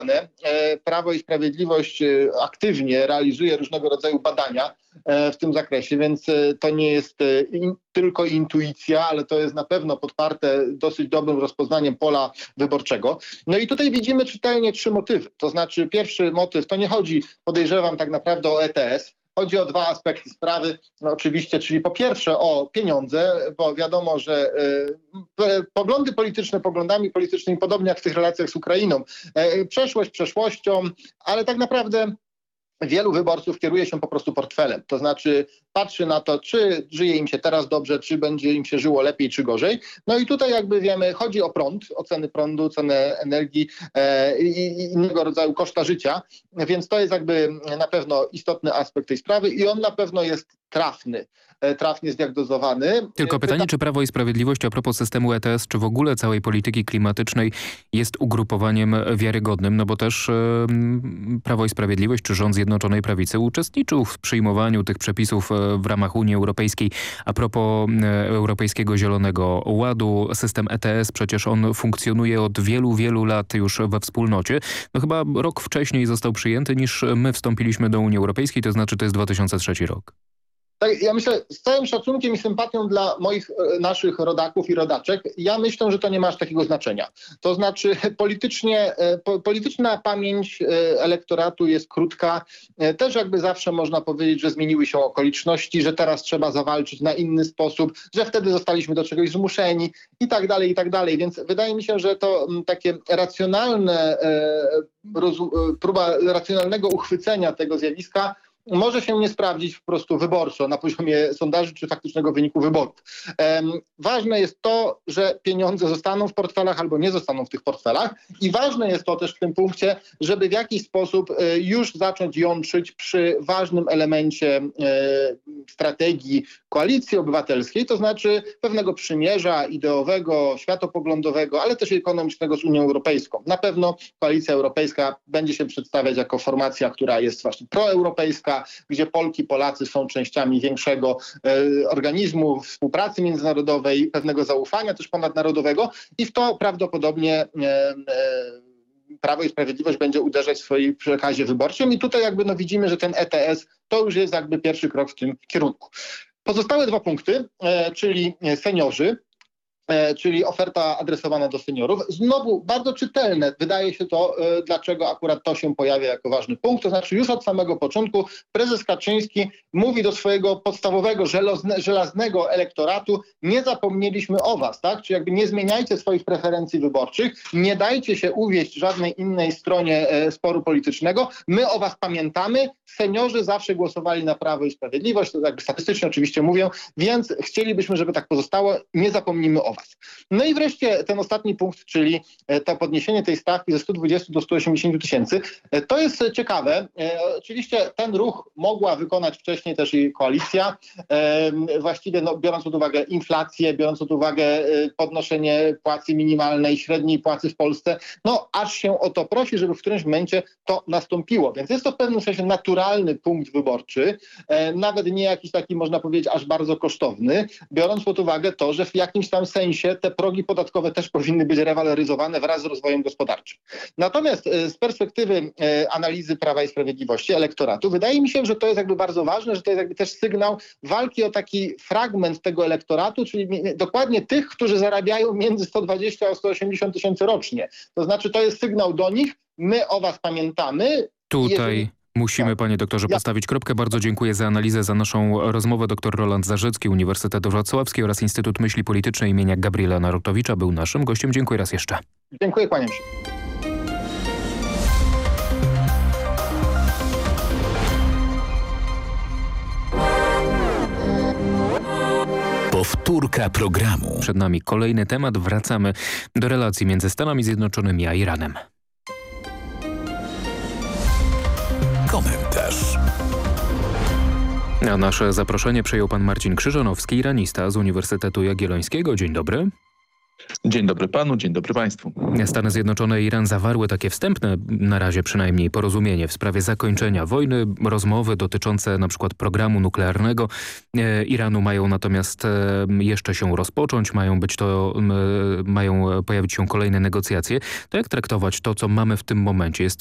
Prawo i Sprawiedliwość aktywnie realizuje różnego rodzaju badania w tym zakresie, więc to nie jest tylko intuicja, ale to jest na pewno podparte dosyć dobrym rozpoznaniem pola wyborczego. No i tutaj widzimy czytelnie 3 motywy. To znaczy pierwszy motyw, to nie chodzi, podejrzewam tak naprawdę o ETS. Chodzi o 2 aspekty sprawy, no oczywiście, czyli po pierwsze o pieniądze, bo wiadomo, że poglądy polityczne poglądami politycznymi, podobnie jak w tych relacjach z Ukrainą, przeszłość przeszłością, ale tak naprawdę wielu wyborców kieruje się po prostu portfelem. To znaczy patrzy na to, czy żyje im się teraz dobrze, czy będzie im się żyło lepiej, czy gorzej. No i tutaj jakby wiemy, chodzi o prąd, o ceny prądu, cenę energii i innego rodzaju koszta życia. Więc to jest jakby na pewno istotny aspekt tej sprawy i on na pewno jest trafnie zdiagnozowany. Tylko pytanie, czy Prawo i Sprawiedliwość a propos systemu ETS, czy w ogóle całej polityki klimatycznej jest ugrupowaniem wiarygodnym, no bo też Prawo i Sprawiedliwość czy rząd Zjednoczonej Prawicy uczestniczył w przyjmowaniu tych przepisów w ramach Unii Europejskiej a propos Europejskiego Zielonego Ładu. System ETS przecież on funkcjonuje od wielu, wielu lat już we wspólnocie. No chyba rok wcześniej został przyjęty niż my wstąpiliśmy do Unii Europejskiej, to znaczy to jest 2003 rok. Tak, ja myślę, z całym szacunkiem i sympatią dla naszych rodaków i rodaczek, ja myślę, że to nie ma aż takiego znaczenia. To znaczy polityczna pamięć elektoratu jest krótka. Też jakby zawsze można powiedzieć, że zmieniły się okoliczności, że teraz trzeba zawalczyć na inny sposób, że wtedy zostaliśmy do czegoś zmuszeni i tak dalej, i tak dalej. Więc wydaje mi się, że to takie próba racjonalnego uchwycenia tego zjawiska może się nie sprawdzić po prostu wyborczo na poziomie sondaży czy faktycznego wyniku wyborów. Ważne jest to, że pieniądze zostaną w portfelach albo nie zostaną w tych portfelach i ważne jest to też w tym punkcie, żeby w jakiś sposób już zacząć jątrzyć przy ważnym elemencie strategii Koalicji Obywatelskiej, to znaczy pewnego przymierza ideowego, światopoglądowego, ale też ekonomicznego z Unią Europejską. Na pewno Koalicja Europejska będzie się przedstawiać jako formacja, która jest właśnie proeuropejska, gdzie Polki, Polacy są częściami większego organizmu współpracy międzynarodowej, pewnego zaufania też ponadnarodowego i w to prawdopodobnie Prawo i Sprawiedliwość będzie uderzać w swoim przekazie wyborczym i tutaj jakby widzimy, że ten ETS to już jest jakby pierwszy krok w tym kierunku. Pozostałe 2 punkty, czyli seniorzy, czyli oferta adresowana do seniorów. Znowu bardzo czytelne wydaje się to, dlaczego akurat to się pojawia jako ważny punkt. To znaczy już od samego początku prezes Kaczyński mówi do swojego podstawowego, żelaznego elektoratu: nie zapomnieliśmy o was, tak? Czyli jakby nie zmieniajcie swoich preferencji wyborczych, nie dajcie się uwieść żadnej innej stronie sporu politycznego. My o was pamiętamy. Seniorzy zawsze głosowali na Prawo i Sprawiedliwość, to jakby statystycznie oczywiście mówię, więc chcielibyśmy, żeby tak pozostało. Nie zapomnimy o was. No i wreszcie ten ostatni punkt, czyli to podniesienie tej stawki ze 120 do 180 tysięcy. To jest ciekawe. Oczywiście ten ruch mogła wykonać wcześniej też i koalicja. Właściwie biorąc pod uwagę inflację, biorąc pod uwagę podnoszenie płacy minimalnej, średniej płacy w Polsce, aż się o to prosi, żeby w którymś momencie to nastąpiło. Więc jest to w pewnym sensie naturalny punkt wyborczy, nawet nie jakiś taki, można powiedzieć, aż bardzo kosztowny, biorąc pod uwagę to, że w jakimś tam sensie te progi podatkowe też powinny być rewaloryzowane wraz z rozwojem gospodarczym. Natomiast z perspektywy analizy Prawa i Sprawiedliwości, elektoratu, wydaje mi się, że to jest jakby bardzo ważne, że to jest jakby też sygnał walki o taki fragment tego elektoratu, czyli dokładnie tych, którzy zarabiają między 120 a 180 tysięcy rocznie. To znaczy to jest sygnał do nich: my o was pamiętamy. Tutaj musimy, panie doktorze, postawić kropkę. Bardzo dziękuję za analizę, za naszą rozmowę. Dr Roland Zarzycki, Uniwersytet Wrocławski oraz Instytut Myśli Politycznej imienia Gabriela Narutowicza był naszym gościem. Dziękuję raz jeszcze. Dziękuję, kłaniam się. Powtórka programu. Przed nami kolejny temat. Wracamy do relacji między Stanami Zjednoczonymi a Iranem. Komentarz. A nasze zaproszenie przyjął pan Marcin Krzyżanowski, iranista z Uniwersytetu Jagiellońskiego. Dzień dobry. Dzień dobry panu, dzień dobry państwu. Stany Zjednoczone i Iran zawarły takie wstępne, na razie przynajmniej, porozumienie w sprawie zakończenia wojny. Rozmowy dotyczące na przykład programu nuklearnego Iranu mają natomiast jeszcze się rozpocząć, mają pojawić się kolejne negocjacje. To jak traktować to, co mamy w tym momencie? Jest